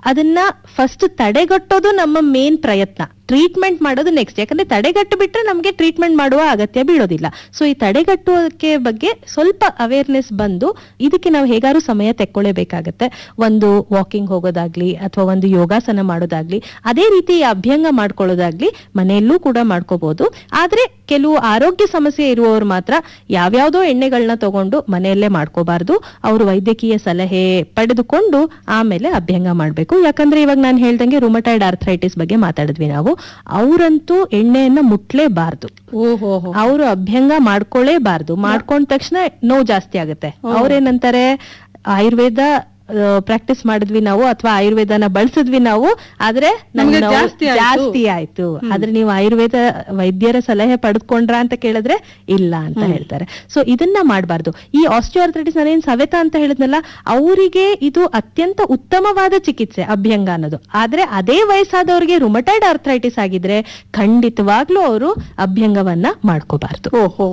ಅದನ್ನ ಫಸ್ಟ್ ತಡೆಗಟ್ಟೋದು ನಮ್ಮ ಮೇನ್ ಪ್ರಯತ್ನ. ಟ್ರೀಟ್ಮೆಂಟ್ ಮಾಡೋದು ನೆಕ್ಸ್ಟ್. ಯಾಕಂದ್ರೆ ತಡೆಗಟ್ಟು ಬಿಟ್ರೆ ನಮ್ಗೆ ಟ್ರೀಟ್ಮೆಂಟ್ ಮಾಡುವ ಅಗತ್ಯ ಬೀಳೋದಿಲ್ಲ. ಸೊ ಈ ತಡೆಗಟ್ಟುವುದಕ್ಕೆ ಬಗ್ಗೆ ಸ್ವಲ್ಪ ಅವೇರ್ನೆಸ್ ಬಂದು ಇದಕ್ಕೆ ನಾವು ಹೇಗಾರು ಸಮಯ ತೆಕ್ಕೊಳ್ಳೇಬೇಕಾಗತ್ತೆ. ಒಂದು ವಾಕಿಂಗ್ ಹೋಗೋದಾಗ್ಲಿ ಅಥವಾ ಒಂದು ಯೋಗಾಸನ ಮಾಡೋದಾಗ್ಲಿ, ಅದೇ ರೀತಿ ಅಭ್ಯಂಗ ಮಾಡ್ಕೊಳ್ಳೋದಾಗ್ಲಿ ಮನೆಯಲ್ಲೂ ಕೂಡ ಮಾಡ್ಕೋಬಹುದು. ಆದ್ರೆ ಕೆಲವು ಆರೋಗ್ಯ ಸಮಸ್ಯೆ ಇರುವವರು ಮಾತ್ರ ಯಾವ್ಯಾವ್ದೋ ಎಣ್ಣೆಗಳನ್ನ ತಗೊಂಡು ಮನೆಯಲ್ಲೇ ಮಾಡ್ಕೋಬಾರ್ದು. ಅವರು ವೈದ್ಯಕೀಯ ಸಲಹೆ ಪಡೆದುಕೊಂಡು ಆಮೇಲೆ ಅಭ್ಯಂಗ ಮಾಡ್ಬೇಕು. ಯಾಕಂದ್ರೆ ಇವಾಗ ನಾನು ಹೇಳ್ದಂಗೆ ರುಮಟಾಯ್ಡ್ ಆರ್ಥರೈಟಿಸ್ ಬಗ್ಗೆ ಮಾತಾಡಿದ್ವಿ ನಾವು. ಅವರಂತೂ ಎಣ್ಣೆಯನ್ನ ಮುಟ್ಲೇಬಾರ್ದು. ಅವರು ಅಭ್ಯಂಗ ಮಾಡ್ಕೊಳ್ಳೇಬಾರ್ದು. ಮಾಡ್ಕೊಂಡ ತಕ್ಷಣ ನೋವು ಜಾಸ್ತಿ ಆಗುತ್ತೆ. ಅವ್ರೇನಂತಾರೆ, ಆಯುರ್ವೇದ ಪ್ರಾಕ್ಟೀಸ್ ಮಾಡಿದ್ವಿ ನಾವು ಅಥವಾ ಆಯುರ್ವೇದನ ಬಳಸಿದ್ವಿ ನಾವು, ಆದ್ರೆ ನಮ್ಗೆ ಜಾಸ್ತಿ ಆಯ್ತು. ಆದ್ರೆ ನೀವು ಆಯುರ್ವೇದ ವೈದ್ಯರ ಸಲಹೆ ಪಡೆದುಕೊಂಡ್ರ ಅಂತ ಕೇಳಿದ್ರೆ ಇಲ್ಲ ಅಂತ ಹೇಳ್ತಾರೆ. ಸೊ ಇದನ್ನ ಮಾಡಬಾರ್ದು. ಈ ಆಸ್ಟಿಯೋಆರ್ಥರೈಟಿಸ್ ನಾನೇನ್ ಸವೆತ ಅಂತ ಹೇಳಿದ್ನಲ್ಲ, ಅವರಿಗೆ ಇದು ಅತ್ಯಂತ ಉತ್ತಮವಾದ ಚಿಕಿತ್ಸೆ ಅಭ್ಯಂಗ ಅನ್ನೋದು. ಆದ್ರೆ ಅದೇ ವಯಸ್ಸಾದವ್ರಿಗೆ ರುಮಟಾಯ್ಡ್ ಆರ್ಥರೈಟಿಸ್ ಆಗಿದ್ರೆ ಖಂಡಿತವಾಗ್ಲೂ ಅವರು ಅಭ್ಯಂಗವನ್ನ ಮಾಡ್ಕೋಬಾರ್ದು.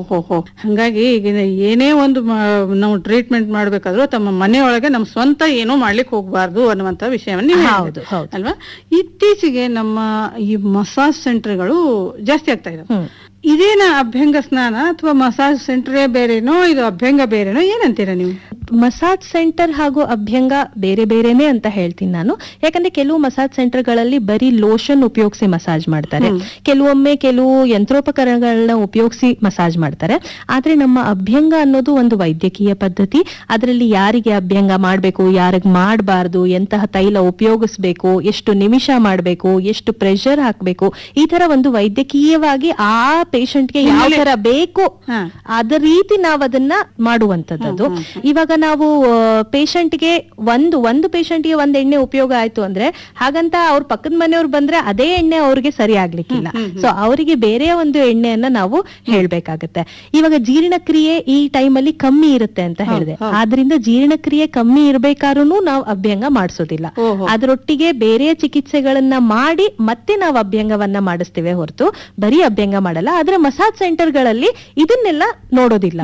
ಹಂಗಾಗಿ ಈಗ ಏನೇ ಒಂದು ನಾವು ಟ್ರೀಟ್ಮೆಂಟ್ ಮಾಡ್ಬೇಕಾದ್ರೂ ತಮ್ಮ ಮನೆಯೊಳಗೆ ನಮ್ಮ ಸ್ವಂತ ಏನೋ ಮಾಡ್ಲಿಕ್ಕೆ ಹೋಗ್ಬಾರ್ದು ಅನ್ನುವಂತ ವಿಷಯವನ್ನ ಅಲ್ವಾ. ಇತ್ತೀಚೆಗೆ ನಮ್ಮ ಈ ಮಸಾಜ್ ಸೆಂಟರ್ಗಳು ಜಾಸ್ತಿ ಆಗ್ತಾ ಇದಾವೆ. ಇದೇನ ಅಭ್ಯಂಗ ಸ್ನಾನ ಅಥವಾ ಮಸಾಜ್ ಸೆಂಟರೇ ಬೇರೆನೋ, ಇದು ಅಭ್ಯಂಗ ಬೇರೆನೋ, ಏನಂತೀರಾ ನೀವು? ಮಸಾಜ್ ಸೆಂಟರ್ ಹಾಗೂ ಅಭ್ಯಂಗ ಬೇರೆ ಬೇರೆನೆ ಅಂತ ಹೇಳ್ತೀನಿ ನಾನು. ಯಾಕಂದ್ರೆ ಕೆಲವು ಮಸಾಜ್ ಸೆಂಟರ್ಗಳಲ್ಲಿ ಬರೀ ಲೋಷನ್ ಉಪಯೋಗಿಸಿ ಮಸಾಜ್ ಮಾಡ್ತಾರೆ, ಕೆಲವೊಮ್ಮೆ ಕೆಲವು ಯಂತ್ರೋಪಕರಣಗಳನ್ನ ಉಪಯೋಗಿಸಿ ಮಸಾಜ್ ಮಾಡ್ತಾರೆ. ಆದ್ರೆ ನಮ್ಮ ಅಭ್ಯಂಗ ಅನ್ನೋದು ಒಂದು ವೈದ್ಯಕೀಯ ಪದ್ಧತಿ. ಅದರಲ್ಲಿ ಯಾರಿಗೆ ಅಭ್ಯಂಗ ಮಾಡ್ಬೇಕು, ಯಾರಿಗೆ ಮಾಡಬಾರ್ದು, ಎಂತಹ ತೈಲ ಉಪಯೋಗಿಸ್ಬೇಕು, ಎಷ್ಟು ನಿಮಿಷ ಮಾಡ್ಬೇಕು, ಎಷ್ಟು ಪ್ರೆಷರ್ ಹಾಕ್ಬೇಕು, ಈ ತರ ಒಂದು ವೈದ್ಯಕೀಯವಾಗಿ ಆ ಪೇಷಂಟ್ಗೆ ಯಾವ ತರ ಬೇಕು ಅದ ರೀತಿ ನಾವ್ ಅದನ್ನ ಮಾಡುವಂತದ್ದು. ಇವಾಗ ನಾವು ಪೇಷಂಟ್ಗೆ ಒಂದು ಪೇಷಂಟ್ಗೆ ಒಂದ್ ಎಣ್ಣೆ ಉಪಯೋಗ ಆಯ್ತು ಅಂದ್ರೆ ಹಾಗಂತ ಅವ್ರ ಪಕ್ಕದ ಮನೆಯವ್ರು ಬಂದ್ರೆ ಅದೇ ಎಣ್ಣೆ ಅವ್ರಿಗೆ ಸರಿ ಆಗ್ಲಿಕ್ಕಿಲ್ಲ. ಸೊ ಅವರಿಗೆ ಬೇರೆ ಒಂದು ಎಣ್ಣೆಯನ್ನ ನಾವು ಹೇಳ್ಬೇಕಾಗತ್ತೆ. ಇವಾಗ ಜೀರ್ಣಕ್ರಿಯೆ ಈ ಟೈಮಲ್ಲಿ ಕಮ್ಮಿ ಇರುತ್ತೆ ಅಂತ ಹೇಳಿದೆ. ಆದ್ರಿಂದ ಜೀರ್ಣಕ್ರಿಯೆ ಕಮ್ಮಿ ಇರ್ಬೇಕಾದ್ರೂ ನಾವು ಅಭ್ಯಂಗ ಮಾಡಿಸೋದಿಲ್ಲ. ಅದರೊಟ್ಟಿಗೆ ಬೇರೆ ಚಿಕಿತ್ಸೆಗಳನ್ನ ಮಾಡಿ ಮತ್ತೆ ನಾವು ಅಭ್ಯಂಗವನ್ನ ಮಾಡಿಸ್ತೇವೆ ಹೊರತು ಬರೀ ಅಭ್ಯಂಗ ಮಾಡಲ್ಲ. ಆದ್ರೆ ಮಸಾಜ್ ಸೆಂಟರ್ ಗಳಲ್ಲಿ ಇದನ್ನೆಲ್ಲ ನೋಡೋದಿಲ್ಲ.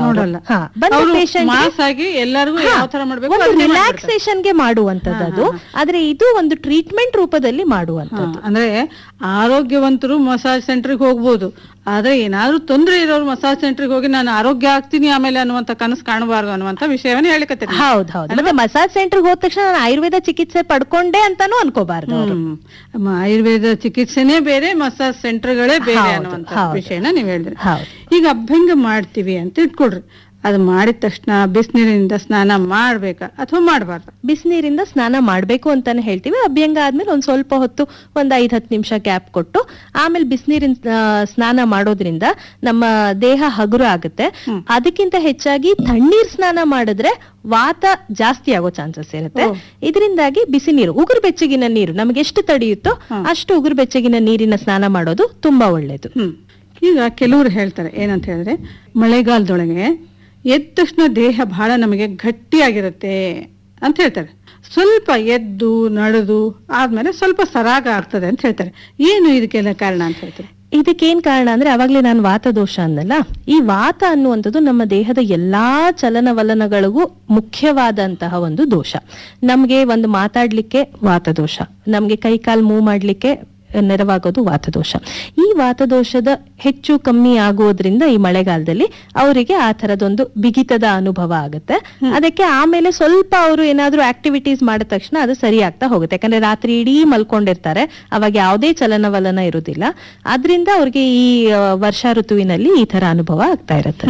ರಿಲ್ಯಾಕ್ಸೇಷನ್ ಗೆ ಮಾಡುವಂತದ್ದು. ಆದ್ರೆ ಇದು ಒಂದು ಟ್ರೀಟ್ಮೆಂಟ್ ರೂಪದಲ್ಲಿ ಮಾಡುವಂತದ್ದು. ಅಂದ್ರೆ ಆರೋಗ್ಯವಂತರು ಮಸಾಜ್ ಸೆಂಟರ್ಗೆ ಹೋಗ್ಬೋದು, ಆದ್ರೆ ಏನಾದ್ರೂ ತೊಂದರೆ ಇರೋರು ಮಸಾಜ್ ಸೆಂಟರ್ಗೆ ಹೋಗಿ ನಾನು ಆರೋಗ್ಯ ಆಗ್ತೀನಿ ಆಮೇಲೆ ಅನ್ನುವಂತ ಕನಸು ಕಾಣಬಾರ್ದು ಅನ್ನುವಂತ ವಿಷಯವನ್ನ ಹೇಳಿಕತ್ತೀನಿ. ಹೌದೌದು. ಮತ್ತೆ ಮಸಾಜ್ ಸೆಂಟರ್ಗೆ ಹೋದ ತಕ್ಷಣ ನಾನು ಆಯುರ್ವೇದ ಚಿಕಿತ್ಸೆ ಪಡ್ಕೊಂಡೆ ಅಂತಾನು ಅನ್ಕೋಬಾರ್ದು. ಆಯುರ್ವೇದ ಚಿಕಿತ್ಸೆನೇ ಬೇರೆ, ಮಸಾಜ್ ಸೆಂಟರ್ಗಳೇ ಬೇರೆ ಅನ್ನುವಂತ ವಿಷಯನ ನೀವ್ ಹೇಳಿದ್ರಿ. ಈಗ ಅಭ್ಯಂಗ ಮಾಡ್ತೀವಿ ಅಂತ ಇಟ್ಕೊಳ್ರಿ, ಅದು ಮಾಡಿದ ತಕ್ಷಣ ಬಿಸಿನೀರಿನಿಂದ ಸ್ನಾನ ಮಾಡ್ಬೇಕಾ ಅಥವಾ ಮಾಡಬಾರ್ದು? ಬಿಸಿನೀರಿಂದ ಸ್ನಾನ ಮಾಡ್ಬೇಕು ಅಂತಾನೆ ಹೇಳ್ತೀವಿ. ಅಭ್ಯಂಗ ಆದ್ಮೇಲೆ ಒಂದ್ ಸ್ವಲ್ಪ ಹೊತ್ತು, ಒಂದ್ 5-10 ನಿಮಿಷ ಗ್ಯಾಪ್ ಕೊಟ್ಟು ಆಮೇಲೆ ಬಿಸಿನೀರಿನ ಸ್ನಾನ ಮಾಡೋದ್ರಿಂದ ನಮ್ಮ ದೇಹ ಹಗುರ ಆಗುತ್ತೆ. ಅದಕ್ಕಿಂತ ಹೆಚ್ಚಾಗಿ ತಣ್ಣೀರ್ ಸ್ನಾನ ಮಾಡಿದ್ರೆ ವಾತ ಜಾಸ್ತಿ ಆಗೋ ಚಾನ್ಸಸ್ ಇರುತ್ತೆ. ಇದರಿಂದಾಗಿ ಬಿಸಿ ನೀರು, ಉಗುರು ಬೆಚ್ಚಗಿನ ನೀರು ನಮ್ಗೆ ಎಷ್ಟು ತಡೆಯುತ್ತೋ ಅಷ್ಟು ಉಗುರು ಬೆಚ್ಚಗಿನ ನೀರಿನ ಸ್ನಾನ ಮಾಡೋದು ತುಂಬಾ ಒಳ್ಳೇದು. ಈಗ ಕೆಲವರು ಹೇಳ್ತಾರೆ ಏನಂತ ಹೇಳಿದ್ರೆ, ಮಳೆಗಾಲದೊಳಗೆ ಎದ್ದ ತಕ್ಷಣ ದೇಹ ಬಹಳ ನಮಗೆ ಗಟ್ಟಿಯಾಗಿರುತ್ತೆ ಅಂತ ಹೇಳ್ತಾರೆ. ಸ್ವಲ್ಪ ಎದ್ದು ನಡೆದು ಆದ್ಮೇಲೆ ಸ್ವಲ್ಪ ಸರಾಗ ಆಗ್ತದೆ ಅಂತ ಹೇಳ್ತಾರೆ. ಏನು ಇದಕ್ಕೆಲ್ಲ ಕಾರಣ ಅಂತ ಹೇಳ್ತಾರೆ? ಇದಕ್ಕೇನ್ ಕಾರಣ ಅಂದ್ರೆ, ಅವಾಗ್ಲೇ ನಾನು ವಾತದೋಷ ಅಂದಲ್ಲ, ಈ ವಾತ ಅನ್ನುವಂಥದ್ದು ನಮ್ಮ ದೇಹದ ಎಲ್ಲಾ ಚಲನವಲನಗಳಿಗೂ ಮುಖ್ಯವಾದಂತಹ ಒಂದು ದೋಷ. ನಮ್ಗೆ ಒಂದು ಮಾತಾಡ್ಲಿಕ್ಕೆ ವಾತದೋಷ, ನಮ್ಗೆ ಕೈ ಕಾಲು ಮೂವ್ ಮಾಡ್ಲಿಕ್ಕೆ ನೆರವಾಗೋದು ವಾತದೋಷ. ಈ ವಾತದೋಷದ ಹೆಚ್ಚು ಕಮ್ಮಿ ಆಗೋದ್ರಿಂದ ಈ ಮಳೆಗಾಲದಲ್ಲಿ ಅವರಿಗೆ ಆ ತರದೊಂದು ಬಿಗಿತದ ಅನುಭವ ಆಗುತ್ತೆ. ಅದಕ್ಕೆ ಆಮೇಲೆ ಸ್ವಲ್ಪ ಅವರು ಏನಾದ್ರೂ ಆಕ್ಟಿವಿಟೀಸ್ ಮಾಡಿದ ತಕ್ಷಣ ಅದು ಸರಿ ಆಗ್ತಾ ಹೋಗುತ್ತೆ. ಯಾಕಂದ್ರೆ ರಾತ್ರಿ ಇಡೀ ಮಲ್ಕೊಂಡಿರ್ತಾರೆ, ಅವಾಗ ಯಾವುದೇ ಚಲನವಲನ ಇರುವುದಿಲ್ಲ. ಆದ್ರಿಂದ ಅವ್ರಿಗೆ ಈ ವರ್ಷಾ ಋತುವಿನಲ್ಲಿ ಈ ತರ ಅನುಭವ ಆಗ್ತಾ ಇರುತ್ತೆ.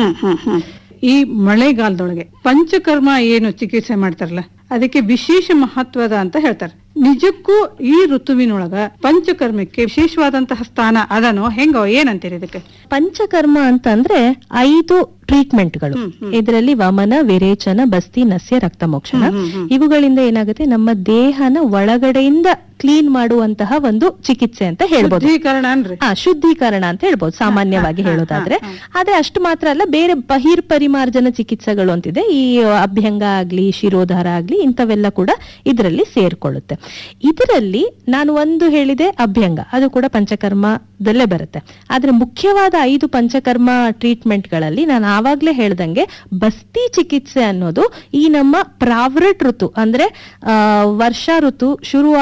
ಈ ಮಳೆಗಾಲದೊಳಗೆ ಪಂಚಕರ್ಮ ಏನು ಚಿಕಿತ್ಸೆ ಮಾಡ್ತಾರಲ್ಲ, ಅದಕ್ಕೆ ವಿಶೇಷ ಮಹತ್ವದ ಅಂತ ಹೇಳ್ತಾರೆ. ನಿಜಕ್ಕೂ ಈ ಋತುವಿನೊಳಗ ಪಂಚಕರ್ಮಕ್ಕೆ ವಿಶೇಷವಾದಂತಹ ಸ್ಥಾನ ಅದನೋ ಹೆಂಗೋ, ಏನಂತೀರಿ ಇದಕ್ಕೆ? ಪಂಚಕರ್ಮ ಅಂತಂದ್ರೆ 5 ಟ್ರೀಟ್ಮೆಂಟ್ಗಳು. ಇದರಲ್ಲಿ ವಮನ, ವಿರೇಚನ, ಬಸ್ತಿ, ನಸ್ಯ, ರಕ್ತ ಮೋಕ್ಷಣ. ಇವುಗಳಿಂದ ಏನಾಗುತ್ತೆ, ನಮ್ಮ ದೇಹನ ಒಳಗಡೆಯಿಂದ ಕ್ಲೀನ್ ಮಾಡುವಂತಹ ಒಂದು ಚಿಕಿತ್ಸೆ ಅಂತ ಹೇಳ್ಬೋದು. ಶುದ್ಧೀಕರಣ ಅಂತ ಹೇಳ್ಬೋದು ಸಾಮಾನ್ಯವಾಗಿ ಹೇಳೋದಾದ್ರೆ. ಆದ್ರೆ ಅಷ್ಟು ಮಾತ್ರ ಅಲ್ಲ, ಬೇರೆ ಬಹಿರ್ಪರಿಮಾರ್ಜನ ಚಿಕಿತ್ಸೆಗಳು ಅಂತಿದೆ. ಈ ಅಭ್ಯಂಗ ಆಗ್ಲಿ, ಶಿರೋಧಾರ ಆಗ್ಲಿ, ಇಂಥವೆಲ್ಲ ಕೂಡ ಇದರಲ್ಲಿ ಸೇರ್ಕೊಳ್ಳುತ್ತೆ. ಇದರಲ್ಲಿ ನಾನು ಒಂದು ಹೇಳಿದೆ ಅಭ್ಯಂಗ, ಅದು ಕೂಡ ಪಂಚಕರ್ಮದಲ್ಲೇ ಬರುತ್ತೆ. ಆದ್ರೆ ಮುಖ್ಯವಾದ 5 ಪಂಚಕರ್ಮ ಟ್ರೀಟ್ಮೆಂಟ್ ಗಳಲ್ಲಿ ನಾನು ಆವಾಗ್ಲೇ ಹೇಳ್ದಂಗೆ ಬಸ್ತಿ ಚಿಕಿತ್ಸೆ ಅನ್ನೋದು ಈ ನಮ್ಮ ಪ್ರಾವೃಟ್ ಋತು ಅಂದ್ರೆ ವರ್ಷಾ ಋತು ಶುರು